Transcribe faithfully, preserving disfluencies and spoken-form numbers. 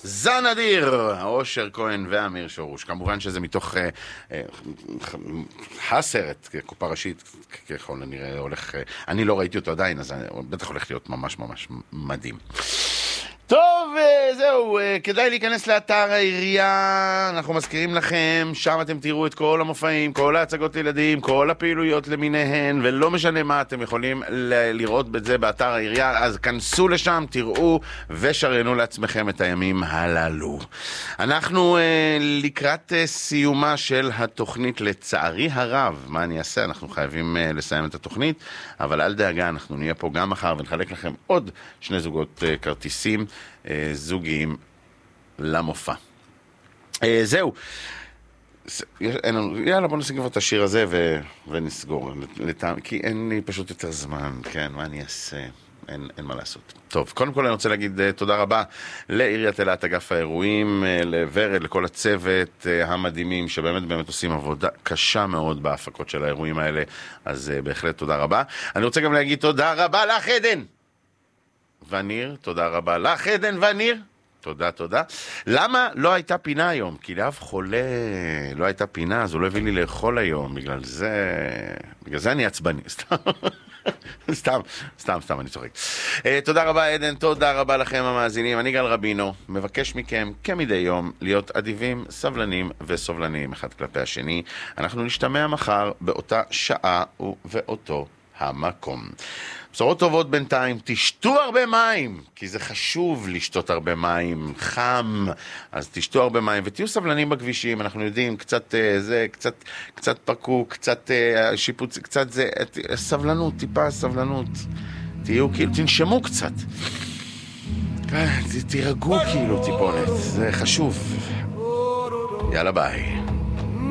זן אדיר, אושר כהן ואמיר שורוש. כמובן שזה מתוך אה, אה, הסרט, קופה ראשית, ככל הנראה הולך, אה, אני לא ראיתי אותו עדיין, אז הוא בטח הולך להיות ממש ממש מדהים. טוב, זהו, כדאי להיכנס לאתר העירייה, אנחנו מזכירים לכם, שם אתם תראו את כל המופעים, כל ההצגות לילדים, כל הפעילויות למיניהן, ולא משנה מה, אתם יכולים ל- לראות את זה באתר העירייה, אז כנסו לשם, תראו ושריינו לעצמכם את הימים הללו. אנחנו אה, לקראת אה, סיומה של התוכנית, לצערי הרב, מה אני אעשה? אנחנו חייבים אה, לסיים את התוכנית, אבל אל דאגה, אנחנו נהיה פה גם מחר ונחלק לכם עוד שני זוגות אה, כרטיסים, זוגיים למופע. זהו. יאללה, בוא נסגור את השיר הזה ונסגור. כי אין לי פשוט יותר זמן. כן, מה אני אעשה? אין, אין מה לעשות. טוב, קודם כל אני רוצה להגיד תודה רבה לעיריית אילת, אגף האירועים, לוורד, לכל הצוות המדהימים שבאמת באמת עושים עבודה קשה מאוד בהפקות של האירועים האלה. אז בהחלט תודה רבה. אני רוצה גם להגיד תודה רבה לך עדן וניר, תודה רבה לך עדן וניר, תודה תודה. למה לא הייתה פינה היום? כי לאף חולה לא הייתה פינה, אז הוא לא הביא לי לאכול היום, בגלל זה בגלל זה אני עצבני. סתם סתם סתם סתם אני צוחק. uh, תודה רבה עדן, תודה רבה לכם המאזינים. אני גל רבינו, מבקש מכם כמדי יום להיות אדיבים, סבלנים וסובלניים אחד כלפי השני. אנחנו נשתמע מחר באותה שעה ובאותו המקום. בשורות טובות בינתיים, תשתו הרבה מים, כי זה חשוב לשתות הרבה מים, חם, אז תשתו הרבה מים, ותהיו סבלנים בכבישים, אנחנו יודעים, קצת זה, קצת, קצת פקוק, קצת שיפוץ, קצת זה, סבלנות, טיפה סבלנות, תהיו כאילו, תנשמו קצת, תירגעו כאילו טיפונת, זה חשוב. יאללה ביי.